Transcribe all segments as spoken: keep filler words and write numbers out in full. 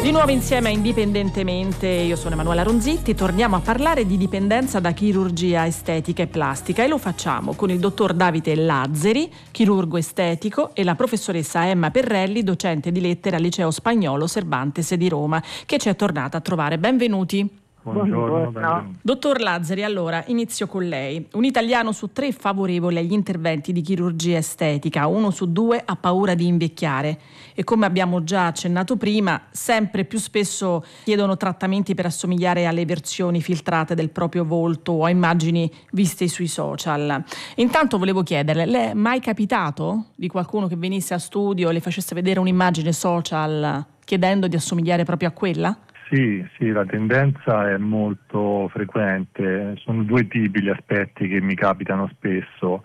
Di nuovo insieme a Indipendentemente, io sono Emanuela Ronzitti, torniamo a parlare di dipendenza da chirurgia estetica e plastica e lo facciamo con il dottor Davide Lazzeri, chirurgo estetico, e la professoressa Emma Perrelli, docente di lettere al liceo spagnolo Cervantes di Roma, che ci è tornata a trovare. Benvenuti. Buongiorno, benvenuti. Dottor Lazzeri, allora inizio con lei. Un italiano su tre è favorevole agli interventi di chirurgia estetica, uno su due ha paura di invecchiare e, come abbiamo già accennato prima, sempre più spesso chiedono trattamenti per assomigliare alle versioni filtrate del proprio volto o a immagini viste sui social. Intanto volevo chiederle, le è mai capitato di qualcuno che venisse a studio e le facesse vedere un'immagine social chiedendo di assomigliare proprio a quella? Sì, sì, la tendenza è molto frequente. Sono due tipi gli aspetti che mi capitano spesso.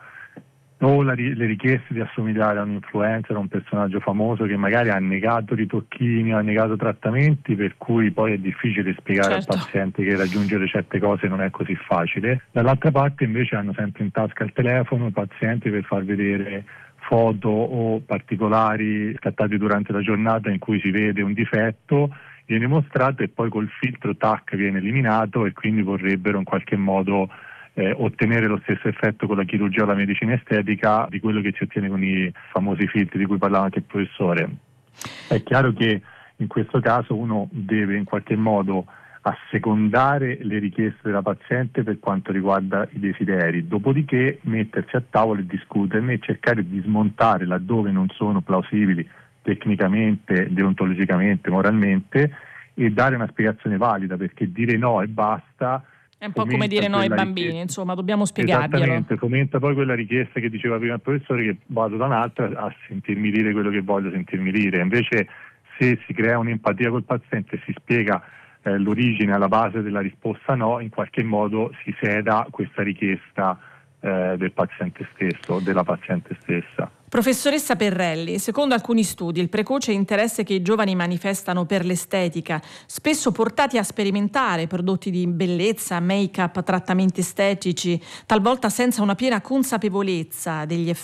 O la, le richieste di assomigliare a un influencer, a un personaggio famoso che magari ha negato ritocchini, ha negato trattamenti, per cui poi è difficile spiegare certo. al paziente che raggiungere certe cose non è così facile. Dall'altra parte invece hanno sempre in tasca il telefono i pazienti per far vedere foto o particolari scattati durante la giornata in cui si vede un difetto, viene mostrato e poi col filtro tac viene eliminato, e quindi vorrebbero in qualche modo eh, ottenere lo stesso effetto con la chirurgia o la medicina estetica di quello che si ottiene con i famosi filtri di cui parlava anche il professore. È chiaro che in questo caso uno deve in qualche modo assecondare le richieste della paziente per quanto riguarda i desideri, dopodiché mettersi a tavoolo e discuterne e cercare di smontare laddove non sono plausibili tecnicamente, deontologicamente, moralmente, e dare una spiegazione valida, perché dire no e basta è un po' come dire no ai bambini, richiesta. Insomma, dobbiamo spiegarglielo. Esattamente, fomenta poi quella richiesta che diceva prima il professore, che vado da un'altra a sentirmi dire quello che voglio sentirmi dire. Invece, se si crea un'empatia col paziente e si spiega eh, l'origine alla base della risposta no, in qualche modo si seda questa richiesta eh, del paziente stesso, della paziente stessa. Professoressa Perrelli, secondo alcuni studi il precoce interesse che i giovani manifestano per l'estetica, spesso portati a sperimentare prodotti di bellezza, make-up, trattamenti estetici, talvolta senza una piena consapevolezza degli effetti